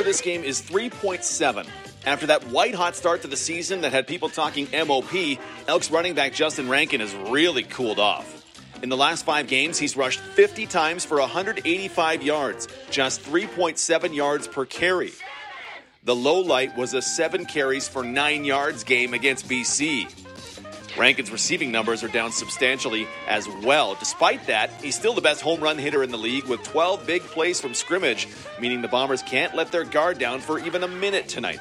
for this game is 3.7. After that white-hot start to the season that had people talking MOP, Elks running back Justin Rankin has really cooled off. In the last 5 games, he's rushed 50 times for 185 yards, just 3.7 yards per carry. The low light was a 7 carries for 9 yards game against BC. Rankin's receiving numbers are down substantially as well. Despite that, he's still the best home run hitter in the league with 12 big plays from scrimmage, meaning the Bombers can't let their guard down for even a minute tonight.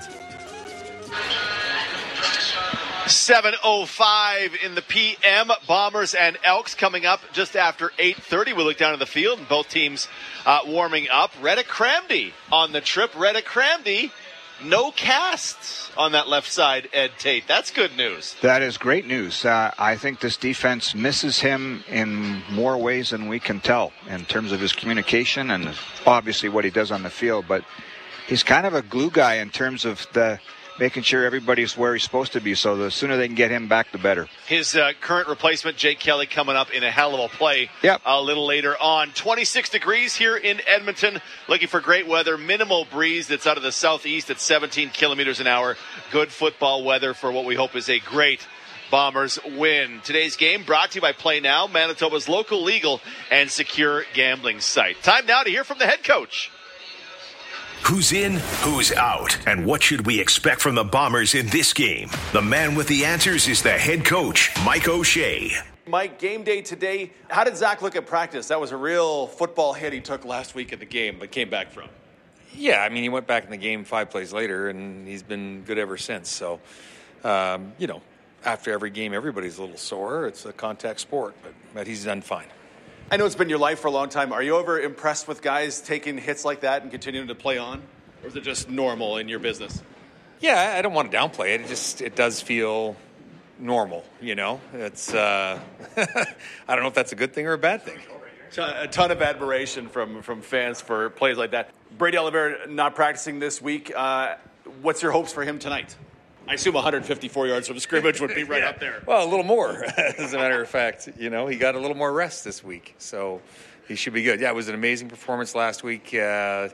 7:05 in the PM. Bombers and Elks coming up just after 8:30. We look down at the field and both teams warming up. Reddick Cramdy on the trip. Reddick Cramdy, no cast on that left side, Ed Tate. That's good news. That is great news. I think this defense misses him in more ways than we can tell in terms of his communication and obviously what he does on the field. But he's kind of a glue guy in terms of making sure everybody's where he's supposed to be. So the sooner they can get him back, the better. His current replacement, Jake Kelly, coming up in a hell of a play a little later on. 26 degrees here in Edmonton. Looking for great weather. Minimal breeze that's out of the southeast at 17 kilometers an hour. Good football weather for what we hope is a great Bombers win. Today's game brought to you by Play Now, Manitoba's local legal and secure gambling site. Time now to hear from the head coach. Who's in, who's out, and what should we expect from the Bombers in this game? The man with the answers is the head coach, Mike O'Shea. Mike, game day today. How did Zach look at practice? That was a real football hit he took last week in the game, but came back from. Yeah, I mean, he went back in the game 5 plays later, and he's been good ever since. So, after every game, everybody's a little sore. It's a contact sport, but he's done fine. I know it's been your life for a long time. Are you ever impressed with guys taking hits like that and continuing to play on? Or is it just normal in your business? Yeah, I don't want to downplay it. It does feel normal, you know. It's I don't know if that's a good thing or a bad thing. A ton of admiration from fans for plays like that. Brady Oliveira not practicing this week. What's your hopes for him tonight? I assume 154 yards from scrimmage would be right up there. Well, a little more, as a matter of fact. You know, he got a little more rest this week, so he should be good. Yeah, it was an amazing performance last week. He's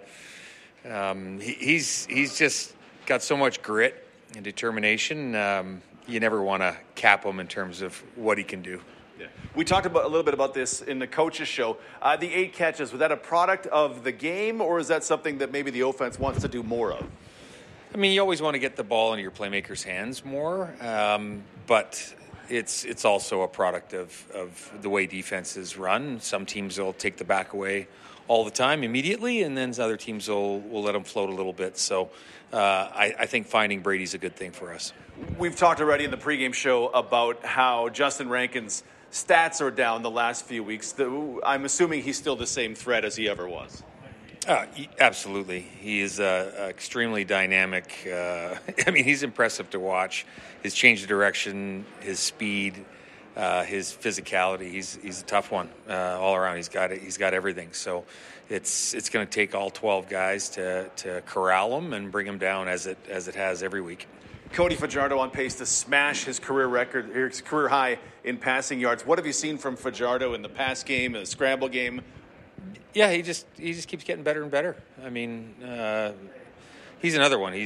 just got so much grit and determination. You never want to cap him in terms of what he can do. Yeah. We talked a little bit about this in the coaches show. The 8 catches, was that a product of the game, or is that something that maybe the offense wants to do more of? I mean, you always want to get the ball into your playmakers' hands more, but it's also a product of the way defenses run. Some teams will take the back away all the time immediately, and then other teams will let them float a little bit. So I think finding Brady's a good thing for us. We've talked already in the pregame show about how Justin Rankin's stats are down the last few weeks. I'm assuming he's still the same threat as he ever was. Absolutely. He is extremely dynamic. I mean, he's impressive to watch. His change of direction, his speed, his physicality. He's a tough one all around. He's got everything. So it's going to take all 12 guys to corral him and bring him down as it has every week. Cody Fajardo on pace to smash his career record, his career high in passing yards. What have you seen from Fajardo in the pass game, in the scramble game? Yeah, he just keeps getting better and better. I mean, he's another one.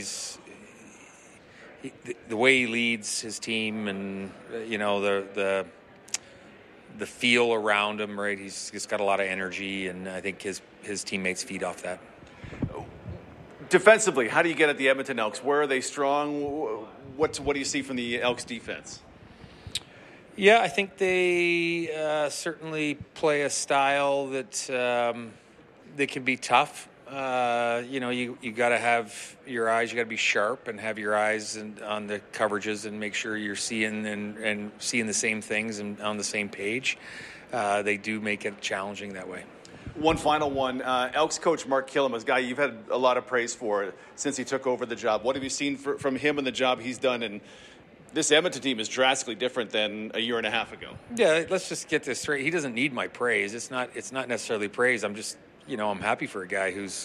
The way he leads his team, and you know the feel around him. Right, he's got a lot of energy, and I think his teammates feed off that. Defensively, how do you get at the Edmonton Elks? Where are they strong? What do you see from the Elks defense? Yeah, I think they certainly play a style that they can be tough. You got to have your eyes. You got to be sharp and have your eyes on the coverages and make sure you're seeing and seeing the same things and on the same page. They do make it challenging that way. One final one. Elks coach Mark Killam, a guy you've had a lot of praise for since he took over the job. What have you seen from him and the job he's done? And this Edmonton team is drastically different than a year and a half ago. Yeah, let's just get this straight. He doesn't need my praise. It's not necessarily praise. I'm just, I'm happy for a guy who's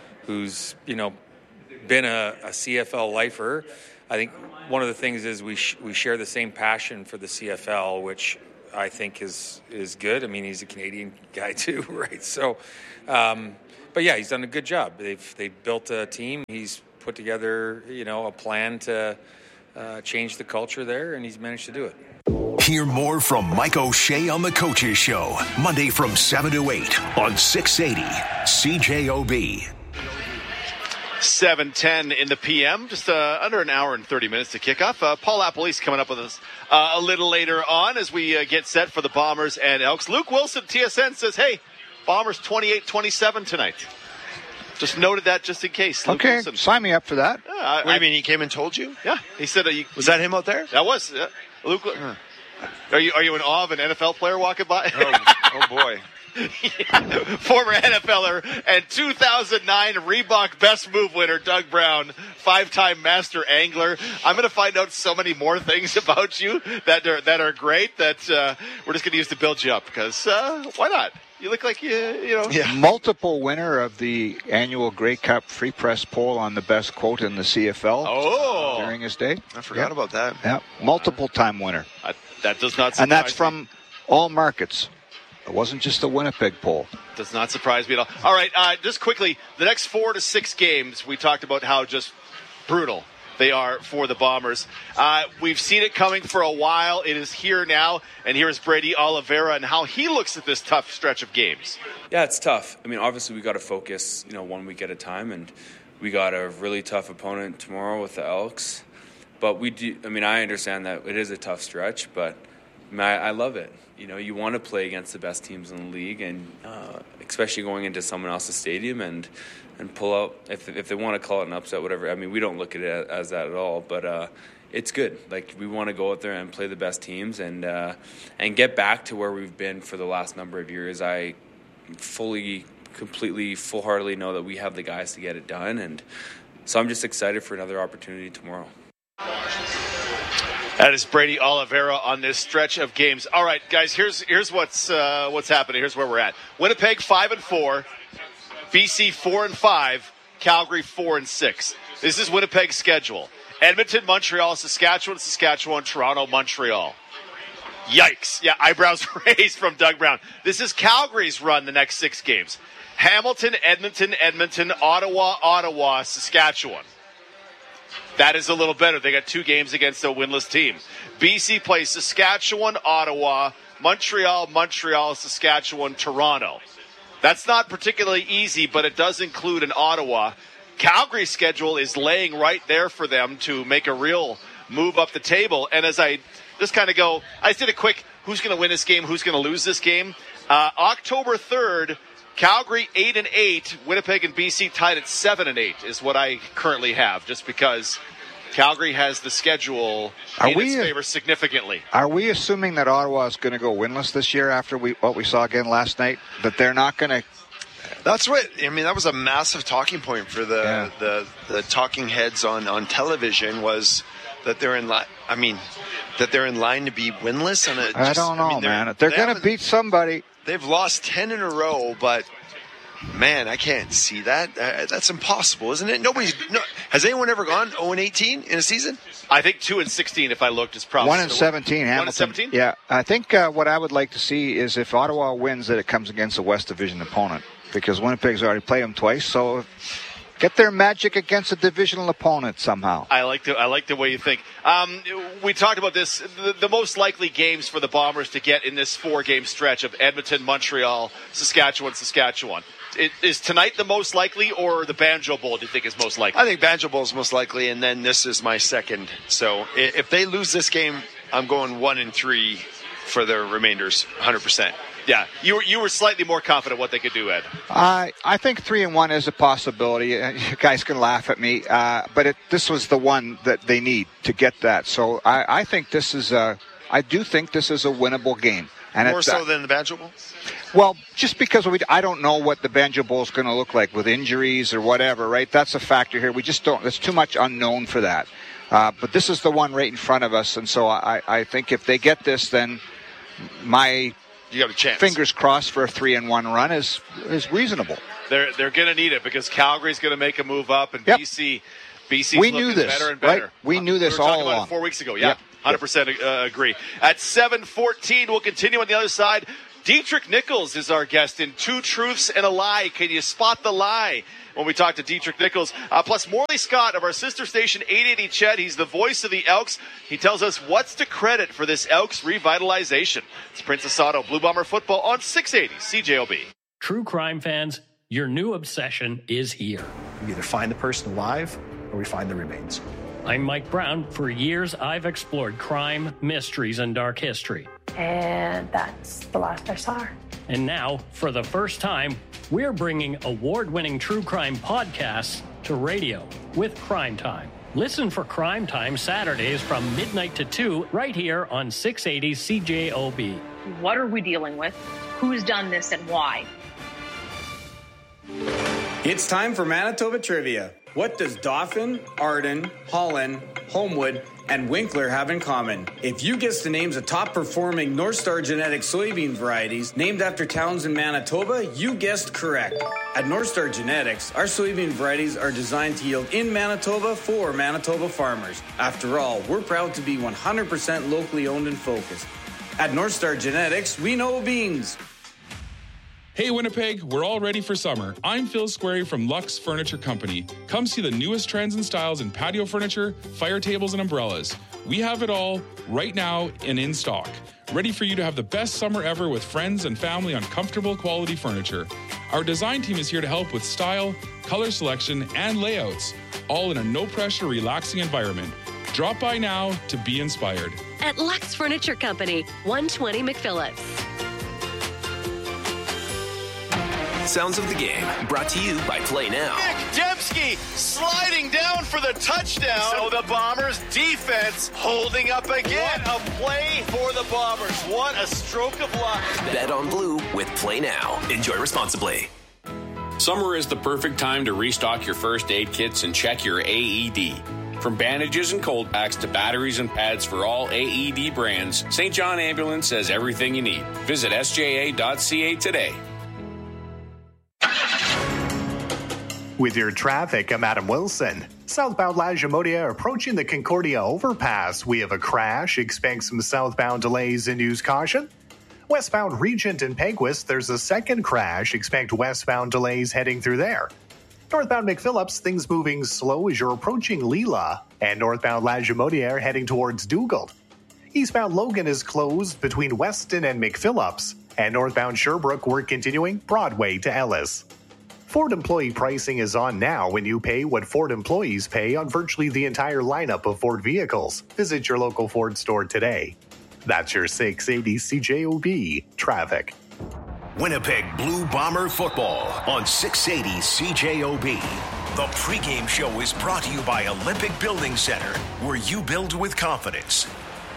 been a CFL lifer. I think one of the things is we share the same passion for the CFL, which I think is good. I mean, he's a Canadian guy too, right? So, yeah, he's done a good job. They've built a team. He's put together, a plan to change the culture there, and he's managed to do it. Hear more from Mike O'Shea on The Coaches Show, Monday from 7 to 8 on 680 CJOB. 7:10 in the PM, just under an hour and 30 minutes to kick off. Paul Apolice coming up with us a little later on as we get set for the Bombers and Elks. Luke Wilson, TSN, says, hey, Bombers 28-27 tonight. Just noted that just in case. Luke okay, Wilson. Sign me up for that. What do you mean, he came and told you? Yeah, he said. Was that him out there? That was. Luke, are you in awe of an NFL player walking by? Oh boy. Yeah. Former NFLer and 2009 Reebok Best Move winner Doug Brown, 5-time master angler. I'm going to find out so many more things about you that are great that we're just going to use to build you up because why not? You look like you know. Yeah. Multiple winner of the annual Grey Cup Free Press poll on the best quote in the CFL during his day. I forgot about that. Yeah, multiple time winner. That does not surprise and that's me. from all markets. It wasn't just the Winnipeg poll. Does not surprise me at all. All right, just quickly, the next 4 to 6 games, we talked about how just brutal they are for the Bombers. We've seen it coming for a while. It is here now, and here's Brady Oliveira and how he looks at this tough stretch of games. Yeah, it's tough. I mean, obviously we got to focus, 1 week at a time, and we got a really tough opponent tomorrow with the Elks. But I understand that it is a tough stretch, but I love it. You want to play against the best teams in the league, and especially going into someone else's stadium and pull out, if they want to call it an upset, whatever. I mean, we don't look at it as that at all, but it's good. Like, we want to go out there and play the best teams and get back to where we've been for the last number of years. I completely, full-heartedly know that we have the guys to get it done, and so I'm just excited for another opportunity tomorrow. That is Brady Oliveira on this stretch of games. All right, guys, here's what's happening. Here's where we're at. Winnipeg 5-4, BC 4-5, Calgary 4-6. This is Winnipeg's schedule. Edmonton, Montreal, Saskatchewan, Toronto, Montreal. Yikes. Yeah, eyebrows raised from Doug Brown. This is Calgary's run the next 6 games. Hamilton, Edmonton, Ottawa, Saskatchewan. That is a little better. They got 2 games against a winless team. BC plays Saskatchewan, Ottawa, Montreal, Saskatchewan, Toronto. That's not particularly easy, but it does include an Ottawa. Calgary's schedule is laying right there for them to make a real move up the table. And as I just kind of go, I just did a quick who's going to win this game, who's going to lose this game. October 3rd, Calgary 8-8, Winnipeg and BC tied at 7-8 is what I currently have, just because Calgary has the schedule in its favor significantly. Are we assuming that Ottawa is going to go winless this year after what we saw again last night? That they're not going to? That's what I mean. That was a massive talking point for the talking heads on television was that they're in line. I mean, that they're in line to be winless. And I don't know, man. They're going to beat somebody. They've lost 10 in a row, but man, I can't see that. That's impossible, isn't it? Has anyone ever gone 0-18 in a season? I think 2-16. If I looked, is probably 1-17. Hamilton. 1-17. Yeah, I think what I would like to see is if Ottawa wins, that it comes against a West Division opponent because Winnipeg's already played them twice. So get their magic against a divisional opponent somehow. I like the way you think. We talked about this. The most likely games for the Bombers to get in this 4-game stretch of Edmonton, Montreal, Saskatchewan. Is tonight the most likely, or the Banjo Bowl, do you think is most likely? I think Banjo Bowl is most likely, and then this is my second. So if they lose this game, I'm going 1-3 for their remainders, 100%. Yeah, you were slightly more confident what they could do, Ed. I think 3-1 is a possibility. You guys can laugh at me, but this was the one that they need to get that. So I think this is I do think this is a winnable game. And more so than the Banjo Bowl? Well, just because I don't know what the Banjo Bowl is going to look like with injuries or whatever, right? That's a factor here. We just don't. There's too much unknown for that. But this is the one right in front of us, and so I think if they get this, then you got a chance. Fingers crossed for a 3-1 run is reasonable. They're going to need it because Calgary's going to make a move up, and yep. BC's we knew looking this, better and better. Right? We knew this all along. About it 4 weeks ago. Yeah, yep. 100% agree. At 7:14, we'll continue on the other side. Dietrich Nichols is our guest in Two Truths and a Lie. Can you spot the lie? When we talk to Dietrich Nichols, plus Morley Scott of our sister station 880 Ched. He's the voice of the Elks. He tells us what's to credit for this Elks revitalization. It's Princess Auto Blue Bomber football on 680 CJOB. True crime fans, your new obsession is here. We either find the person alive or we find the remains. I'm Mike Brown. For years, I've explored crime, mysteries, and dark history. And that's the last I saw her. And now, for the first time, we're bringing award-winning true crime podcasts to radio with Crime Time. Listen for Crime Time Saturdays from midnight to 2 right here on 680 CJOB. What are we dealing with? Who's done this and why? It's time for Manitoba Trivia. What does Dauphin, Arden, Holland, Homewood, and Winkler have in common? If you guess the names of top-performing North Star genetic soybean varieties named after towns in Manitoba, you guessed correct. At North Star Genetics, our soybean varieties are designed to yield in Manitoba for Manitoba farmers. After all, we're proud to be 100% locally owned and focused. At North Star Genetics, we know beans. Hey Winnipeg, we're all ready for summer. I'm Phil Squarey from Lux Furniture Company. Come see the newest trends and styles in patio furniture, fire tables, and umbrellas. We have it all right now and in stock. Ready for you to have the best summer ever with friends and family on comfortable quality furniture. Our design team is here to help with style, color selection, and layouts, all in a no-pressure, relaxing environment. Drop by now to be inspired. At Lux Furniture Company, 120 McPhillips. Sounds of the game, brought to you by Play Now. Nick Dembski sliding down for the touchdown. So the Bombers defense holding up again. What a play for the Bombers. What a stroke of luck. Bet on Blue with Play Now. Enjoy responsibly. Summer is the perfect time to restock your first aid kits and check your AED. From bandages and cold packs to batteries and pads for all AED brands, St. John Ambulance has everything you need. Visit sja.ca today. With your traffic, I'm Adam Wilson. Southbound La Jamodia approaching the Concordia overpass. We have a crash. Expect some southbound delays and use caution. Westbound Regent and Peguis, there's a second crash. Expect westbound delays heading through there. Northbound McPhillips, things moving slow as you're approaching Leela. And northbound La Jamodia are heading towards Dugald. Eastbound Logan is closed between Weston and McPhillips. And northbound Sherbrooke, we're continuing Broadway to Ellis. Ford employee pricing is on now when you pay what Ford employees pay on virtually the entire lineup of Ford vehicles. Visit your local Ford store today. That's your 680 CJOB traffic. Winnipeg Blue Bomber football on 680 CJOB. The pregame show is brought to you by Olympic Building Center, where you build with confidence.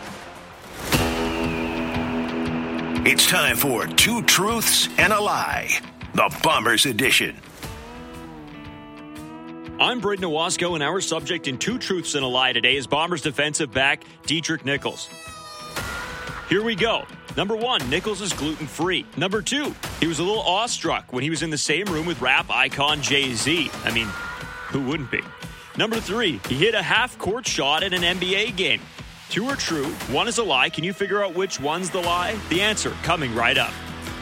It's time for Two Truths and a Lie, the Bombers edition. I'm Braden Owasco, and our subject in Two Truths and a Lie today is Bombers defensive back Dietrich Nichols. Here we go. Number 1, Nichols is gluten-free. Number 2, he was a little awestruck when he was in the same room with rap icon Jay-Z. I mean, who wouldn't be? Number 3, he hit a half-court shot in an NBA game. 2 are true, 1 is a lie. Can you figure out which one's the lie? The answer coming right up.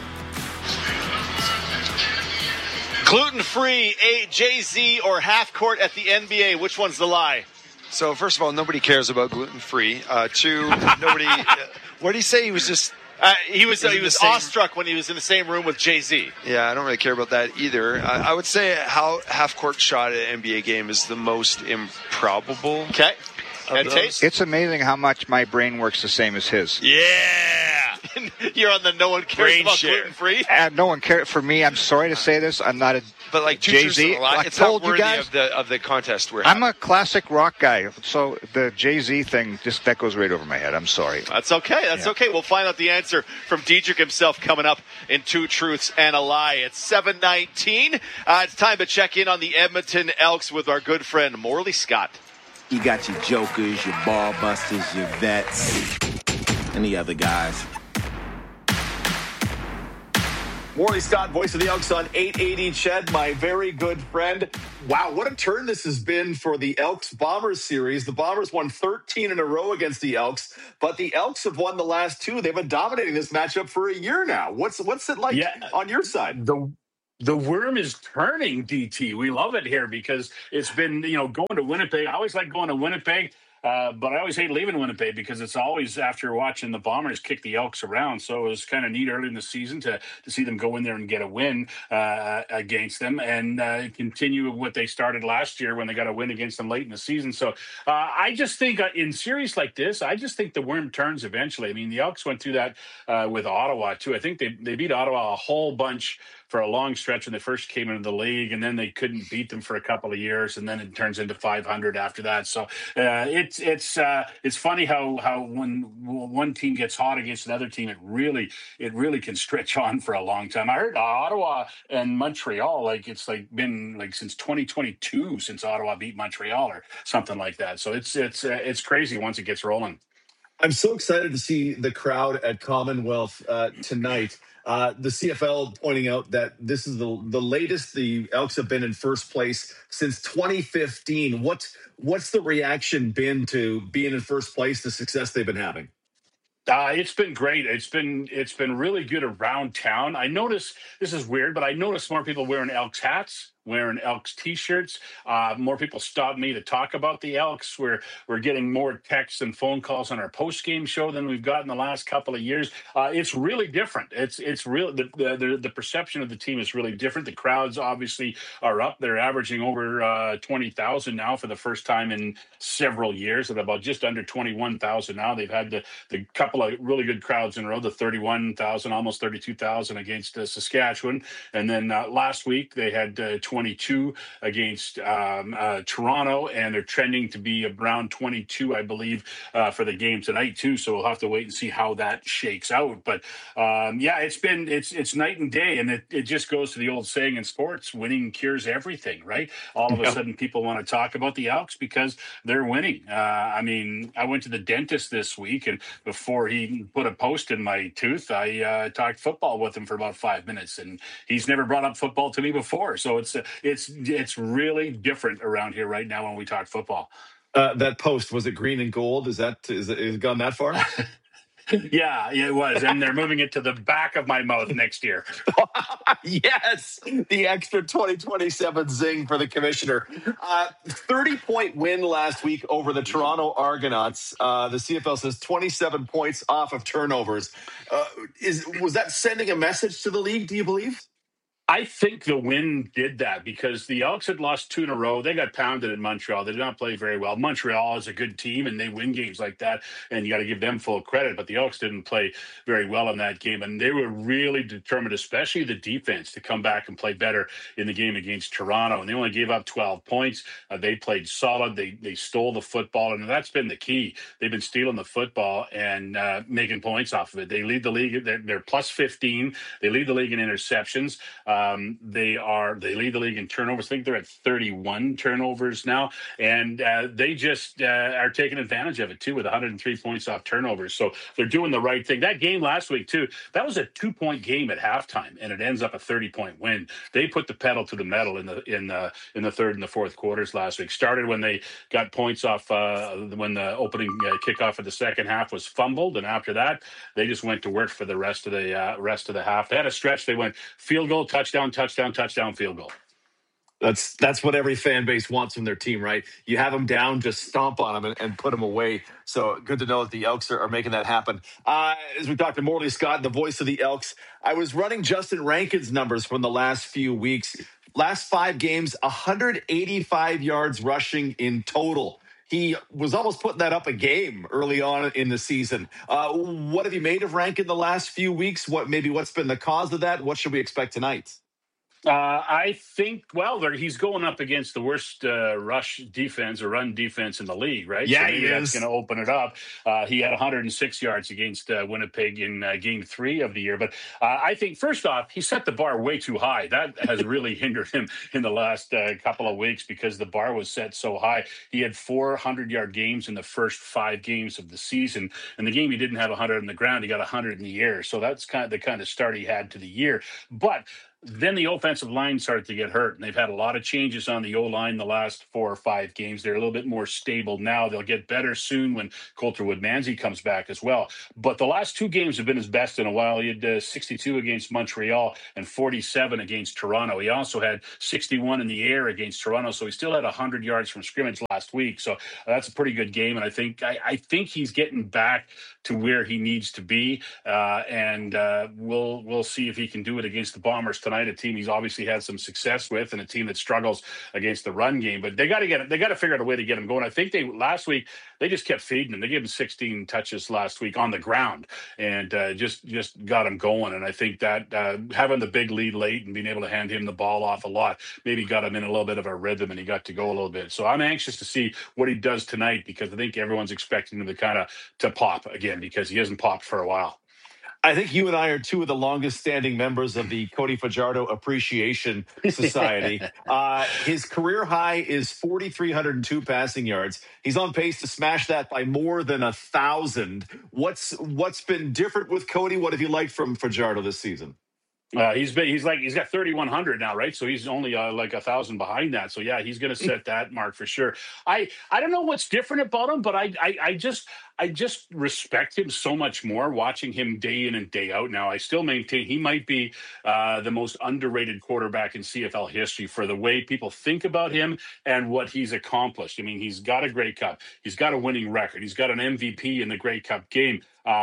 Gluten-free, Jay-Z or half-court at the NBA. Which one's the lie? So, first of all, nobody cares about gluten-free. 2, nobody... what did he say? He was just... he was awestruck when he was in the same room with Jay-Z. Yeah, I don't really care about that either. I would say how half-court shot at an NBA game is the most improbable. Okay. It's amazing how much my brain works the same as his. Yeah. You're on the no one cares brain about share. gluten-free? No one cares. For me, I'm sorry to say this, I'm not a But like Jay-Z. It's not worthy of the contest we're having. I'm a classic rock guy, so the Jay-Z thing, that goes right over my head. I'm sorry. That's okay. That's okay. We'll find out the answer from Dietrich himself coming up in Two Truths and a Lie. It's 7:19. It's time to check in on the Edmonton Elks with our good friend Morley Scott. You got your jokers, your ball busters, your vets, and the other guys. Morley Scott, voice of the Elks on 880 Ched, my very good friend. Wow, what a turn this has been for the Elks-Bombers series. The Bombers won 13 in a row against the Elks, but the Elks have won the last 2. They've been dominating this matchup for a year now. What's it like on your side? The worm is turning, DT. We love it here because it's been, going to Winnipeg. I always like going to Winnipeg. But I always hate leaving Winnipeg because it's always after watching the Bombers kick the Elks around. So it was kind of neat early in the season to see them go in there and get a win against them and continue what they started last year when they got a win against them late in the season. So I just think in series like this, I just think the worm turns eventually. I mean, the Elks went through that with Ottawa too. I think they beat Ottawa a whole bunch for a long stretch when they first came into the league, and then they couldn't beat them for a couple of years, and then it turns into 500 after that. So it's funny how when one team gets hot against another team, it really can stretch on for a long time. I heard Ottawa and Montreal, it's been since 2022 since Ottawa beat Montreal or something like that. So it's crazy once it gets rolling. I'm so excited to see the crowd at Commonwealth tonight. The CFL pointing out that this is the latest the Elks have been in first place since 2015. What's the reaction been to being in first place, the success they've been having? It's been great. It's been really good around town. I notice, this is weird, but I notice more people wearing Elks hats, wearing Elks T-shirts. More people stop me to talk about the Elks. We're getting more texts and phone calls on our post-game show than we've got in the last couple of years. It's really different. It's real. The perception of the team is really different. The crowds obviously are up. They're averaging over 20,000 now for the first time in several years, at about just under 21,000 now. They've had the couple of really good crowds in a row, the 31,000, almost 32,000 against Saskatchewan. And then last week they had 22 against Toronto, and they're trending to be around 22, I believe, for the game tonight too. So we'll have to wait and see how that shakes out. But it's night and day, and it just goes to the old saying in sports: winning cures everything, right? All of a sudden, people want to talk about the Elks because they're winning. I went to the dentist this week, and before he put a post in my tooth, I talked football with him for about 5 minutes, and he's never brought up football to me before. So it's really different around here right now when we talk football. That post, was it green and gold? Is it gone that far? Yeah, it was. And they're moving it to the back of my mouth next year. Yes, the extra 2027 zing for the commissioner. 30-point win last week over the Toronto Argonauts. The CFL says 27 points off of turnovers. Was that sending a message to the league, do you believe? I think the win did that because the Elks had lost 2 in a row. They got pounded in Montreal. They did not play very well. Montreal is a good team, and they win games like that, and you got to give them full credit. But the Elks didn't play very well in that game, and they were really determined, especially the defense, to come back and play better in the game against Toronto. And they only gave up 12 points. They played solid. They stole the football, and that's been the key. They've been stealing the football and making points off of it. They lead the league. They're plus 15. They lead the league in interceptions. They lead the league in turnovers. I think they're at 31 turnovers now, and they just are taking advantage of it too with 103 points off turnovers. So they're doing the right thing. That game last week too, that was a 2-point game at halftime, and it ends up a 30-point win. They put the pedal to the metal in the third and the fourth quarters last week. Started when they got points off when the opening kickoff of the second half was fumbled, and after that they just went to work for the rest of the half. They had a stretch. They went field goal, touchdown, field goal. That's what every fan base wants from their team, right? You have them down, just stomp on them and put them away. So good to know that the Elks are making that happen. As we talked to Morley Scott, the voice of the Elks, I was running Justin Rankin's numbers from the last few weeks. Last 5 games, 185 yards rushing in total. He was almost putting that up a game early on in the season. What have you made of Rankin the last few weeks? What's been the cause of that? What should we expect tonight? I think, he's going up against the worst rush defense or run defense in the league, right? Yeah, so maybe that's going to open it up. He had 106 yards against Winnipeg in Game 3 of the year. But I think, first off, he set the bar way too high. That has really hindered him in the last couple of weeks because the bar was set so high. He had 400-yard games in the first 5 games of the season. And the game he didn't have 100 on the ground, he got 100 in the air. So that's the kind of start he had to the year. But then the offensive line started to get hurt, and they've had a lot of changes on the O-line the last 4 or 5 games. They're a little bit more stable now. They'll get better soon when Coulter Woodmansey comes back as well. But the last 2 games have been his best in a while. He had 62 against Montreal and 47 against Toronto. He also had 61 in the air against Toronto, so he still had 100 yards from scrimmage last week. So that's a pretty good game, and I think he's getting back to where he needs to be, and we'll see if he can do it against the Bombers tonight, a team he's obviously had some success with and a team that struggles against the run game. But they got to figure out a way to get him going. I think last week they just kept feeding him. They gave him 16 touches last week on the ground and just got him going. And I think that having the big lead late and being able to hand him the ball off a lot maybe got him in a little bit of a rhythm and he got to go a little bit. So I'm anxious to see what he does tonight because I think everyone's expecting him to pop again because he hasn't popped for a while. I think you and I are 2 of the longest standing members of the Cody Fajardo Appreciation Society. His career high is 4,302 passing yards. He's on pace to smash that by more than 1,000. What's been different with Cody? What have you liked from Fajardo this season? He's got 3,100 now, right? So he's only like 1,000 behind that. So yeah, he's going to set that mark for sure. I don't know what's different about him, but I just respect him so much more watching him day in and day out. Now I still maintain he might be the most underrated quarterback in CFL history for the way people think about him and what he's accomplished. I mean, he's got a Grey Cup, he's got a winning record, he's got an MVP in the Grey Cup game.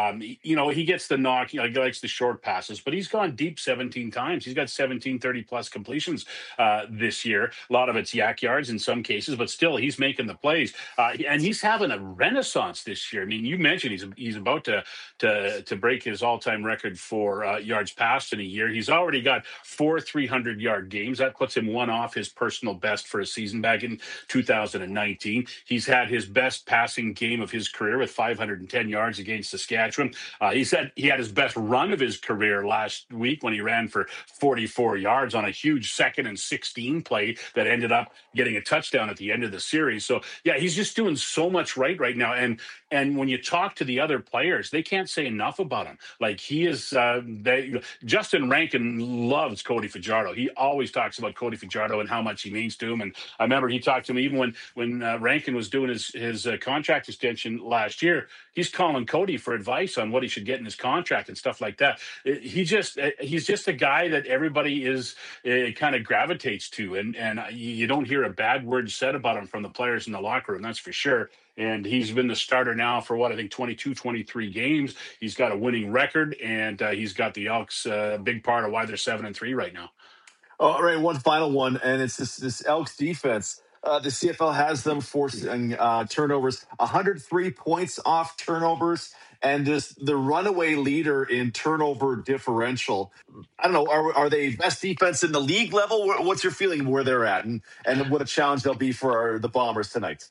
He gets the knock, he likes the short passes, but he's gone deep 17 times. He's got 17 30-plus completions this year. A lot of it's yak yards in some cases, but still he's making the plays. And he's having a renaissance this year. I mean, you mentioned he's about to break his all-time record for yards passed in a year. He's already got 4 300-yard games. That puts him 1 off his personal best for a season back in 2019. He's had his best passing game of his career with 510 yards against Saskatchewan. He said he had his best run of his career last week when he ran for 44 yards on a huge 2nd and 16 play that ended up getting a touchdown at the end of the series. So yeah, he's just doing so much right now. And when you talk to the other players, they can't say enough about him. Like he is, Justin Rankin loves Cody Fajardo. He always talks about Cody Fajardo and how much he means to him. And I remember he talked to me even when Rankin was doing his contract extension last year. He's calling Cody for advice on what he should get in his contract and stuff like that. He's just a guy that everybody kind of gravitates to, and you don't hear a bad word said about him from the players in the locker room. That's for sure. And he's been the starter now for 22, 23 games. He's got a winning record, and he's got the Elks a big part of why they're 7-3 right now. All right, one final one, and it's this Elks defense. The CFL has them forcing turnovers, 103 points off turnovers, and just the runaway leader in turnover differential. I don't know, are they best defense in the league level? What's your feeling where they're at, and what a challenge they'll be for the Bombers tonight?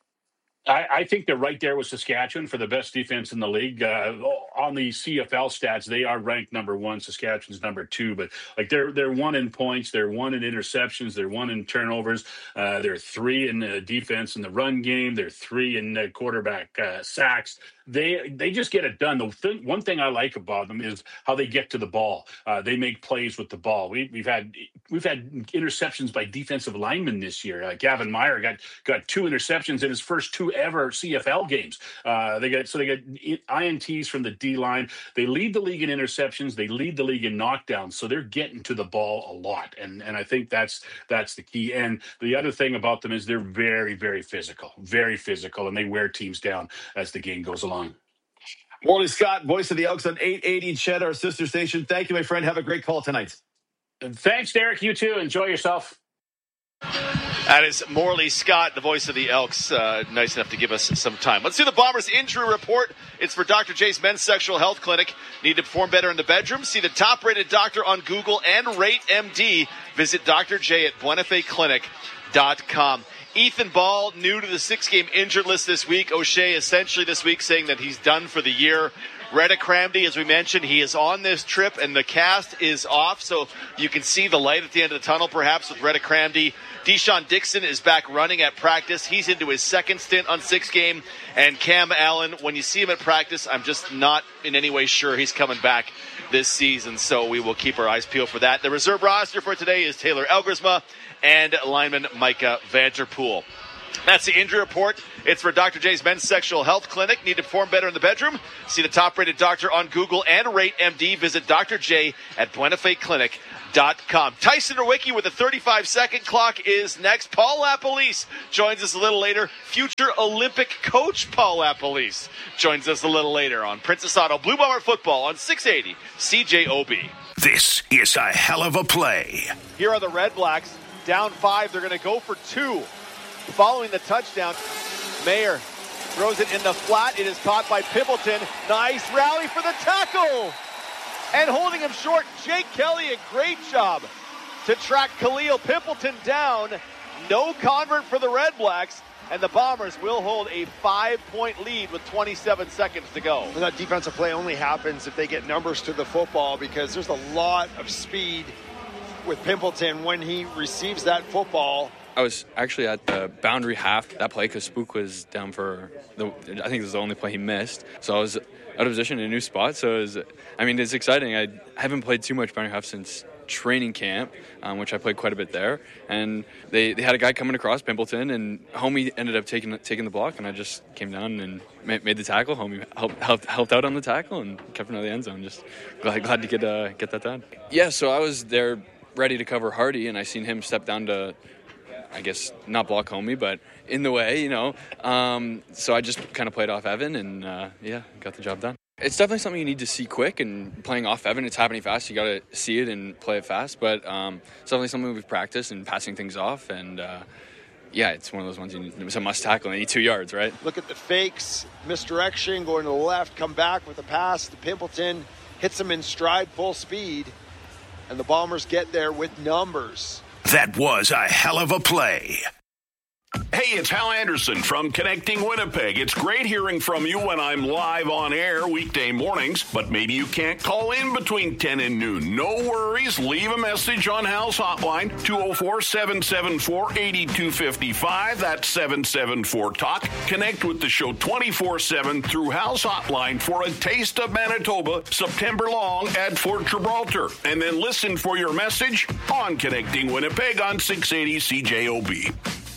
I think they're right there with Saskatchewan for the best defense in the league. On the CFL stats, they are ranked number 1. Saskatchewan's number 2, but like they're 1 in points, they're 1 in interceptions, they're 1 in turnovers, they're 3 in the defense in the run game, they're 3 in the quarterback sacks. They just get it done. One thing I like about them is how they get to the ball. They make plays with the ball. We've had interceptions by defensive linemen this year. Gavin Meyer got 2 interceptions in his first 2 ever CFL games. They get INTs from the D line. They lead the league in interceptions. They lead the league in knockdowns. So they're getting to the ball a lot, and I think that's the key. And the other thing about them is they're very, very physical, and they wear teams down as the game goes along. Morley Scott, voice of the Elks on 880 CHED, our sister station. Thank you, my friend. Have a great call tonight. Thanks, Derek. You too. Enjoy yourself. That is Morley Scott, the voice of the Elks, nice enough to give us some time. Let's do the Bombers injury report. It's for Dr. J's Men's Sexual Health Clinic. Need to perform better in the bedroom? See the top-rated doctor on Google and rate MD. Visit Dr. J at BuenaFeClinic.com. Ethan Ball, new to the 6-game injured list this week. O'Shea essentially this week saying that he's done for the year. Reddick Cramdy, as we mentioned, he is on this trip, and the cast is off, so you can see the light at the end of the tunnel, perhaps, with Reddick Cramdy. Deshaun Dixon is back running at practice. He's into his second stint on 6-game. And Cam Allen, when you see him at practice, I'm just not in any way sure he's coming back this season, so we will keep our eyes peeled for that. The reserve roster for today is Taylor Elgersma and lineman Micah Vanterpool. That's the injury report. It's for Dr. J's Men's Sexual Health Clinic. Need to perform better in the bedroom? See the top-rated doctor on Google and rate MD. Visit Dr. J at BuenaFeClinic.com. Tyson Nowicki with a 35-second clock is next. Paul LaPolice joins us a little later. Future Olympic coach Paul LaPolice joins us a little later on Princess Auto Blue Bomber Football on 680 CJOB. This is a hell of a play. Here are the Red Blacks. Down 5. They're going to go for 2. Following the touchdown, Mayer throws it in the flat. It is caught by Pimpleton. Nice rally for the tackle. And holding him short, Jake Kelly, a great job to track Khalil Pimpleton down. No convert for the Red Blacks, and the Bombers will hold a 5-point lead with 27 seconds to go. And that defensive play only happens if they get numbers to the football, because there's a lot of speed with Pimpleton when he receives that football. I was actually at the boundary half that play because Spook was down for I think it was the only play he missed. So I was out of position in a new spot. So it's exciting. I haven't played too much boundary half since training camp, which I played quite a bit there. And they had a guy coming across, Pimpleton, and Homie ended up taking the block, and I just came down and made the tackle. Homie helped out on the tackle and kept it out of the end zone. Just glad to get that done. Yeah, so I was there ready to cover Hardy, and I seen him step down to, I guess, not block Homie, but in the way, so I just kind of played off Evan and, got the job done. It's definitely something you need to see quick, and playing off Evan, it's happening fast. You got to see it and play it fast, but it's definitely something we've practiced and passing things off, and it's one of those ones it's a must tackle. You need 2 yards, right? Look at the fakes, misdirection, going to the left, come back with a pass to Pimpleton, hits him in stride, full speed, and the Bombers get there with numbers. That was a hell of a play. Hey, it's Hal Anderson from Connecting Winnipeg. It's great hearing from you when I'm live on air weekday mornings, but maybe you can't call in between 10 and noon. No worries. Leave a message on Hal's hotline, 204-774-8255. That's 774-TALK. Connect with the show 24/7 through Hal's hotline for a taste of Manitoba September long at Fort Gibraltar. And then listen for your message on Connecting Winnipeg on 680 CJOB.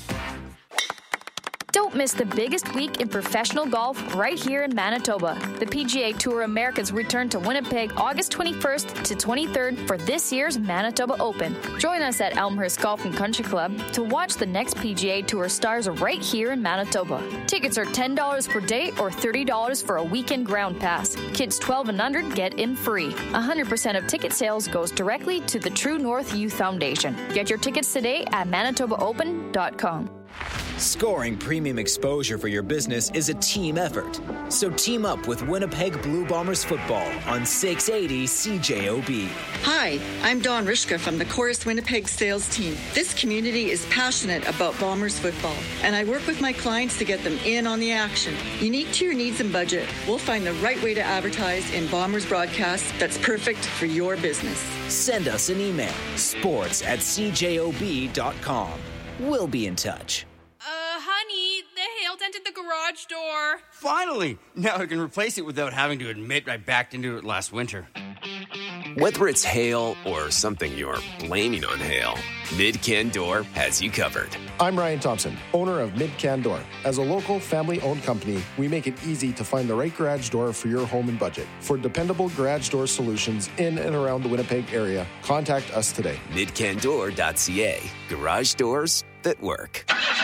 Don't miss the biggest week in professional golf right here in Manitoba. The PGA Tour Americas return to Winnipeg August 21st to 23rd for this year's Manitoba Open. Join us at Elmhurst Golf and Country Club to watch the next PGA Tour stars right here in Manitoba. Tickets are $10 per day or $30 for a weekend ground pass. Kids 12 and under get in free. 100% of ticket sales goes directly to the True North Youth Foundation. Get your tickets today at manitobaopen.com. Scoring premium exposure for your business is a team effort. So team up with Winnipeg Blue Bombers football on 680 CJOB. Hi, I'm Dawn Rishka from the Chorus Winnipeg sales team. This community is passionate about Bombers football, and I work with my clients to get them in on the action. Unique to your needs and budget, we'll find the right way to advertise in Bombers broadcasts that's perfect for your business. Send us an email, sports@cjob.com. We'll be in touch. Honey, the hail dented the garage door. Finally! Now I can replace it without having to admit I backed into it last winter. Whether it's hail or something you're blaming on hail, Mid-Can Door has you covered. I'm Ryan Thompson, owner of Mid-Can Door. As a local, family-owned company, we make it easy to find the right garage door for your home and budget. For dependable garage door solutions in and around the Winnipeg area, contact us today. MidCanDoor.ca. Garage doors that work.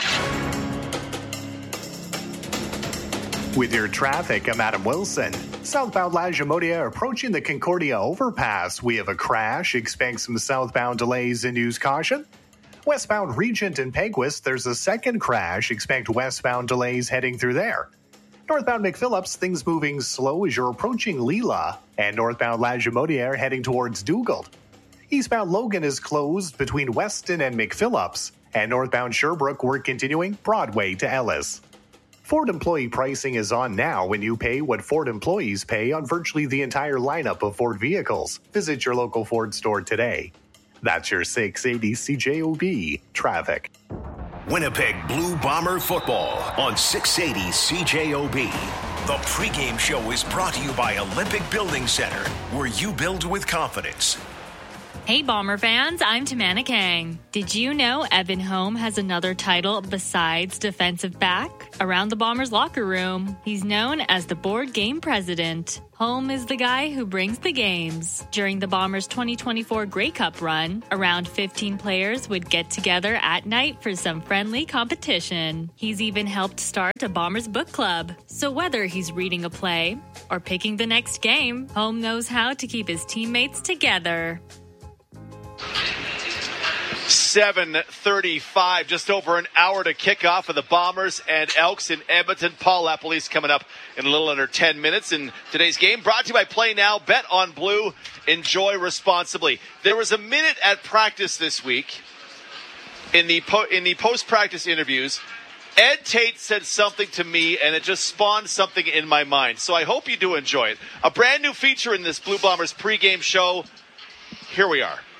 With your traffic, I'm Adam Wilson. Southbound Lagimodia approaching the Concordia overpass. We have a crash. Expect some southbound delays and use caution. Westbound Regent and Peguis, there's a second crash. Expect westbound delays heading through there. Northbound McPhillips, things moving slow as you're approaching Leela. And northbound La Jamodiere heading towards Dugald. Eastbound Logan is closed between Weston and McPhillips. And northbound Sherbrooke, work continuing Broadway to Ellis. Ford employee pricing is on now when you pay what Ford employees pay on virtually the entire lineup of Ford vehicles. Visit your local Ford store today. That's your 680 CJOB traffic. Winnipeg Blue Bomber football on 680 CJOB. The pregame show is brought to you by Olympic Building Center, where you build with confidence. Hey Bomber fans, I'm Tamana Kang. Did you know Evan Holm has another title besides defensive back? Around the Bombers locker room, he's known as the board game president. Holm is the guy who brings the games. During the Bombers' 2024 Grey Cup run, around 15 players would get together at night for some friendly competition. He's even helped start a Bombers book club. So whether he's reading a play or picking the next game, Holm knows how to keep his teammates together. 7:35, just over an hour to kick off of the Bombers and Elks in Edmonton. Paul LaPolice coming up in a little under 10 minutes. And today's game brought to you by Play Now, Bet on Blue, enjoy responsibly. There was a minute at practice this week in the post-practice interviews. Ed Tate said something to me, and it just spawned something in my mind. So I hope you do enjoy it. A brand new feature in this Blue Bombers pregame show. Here we are.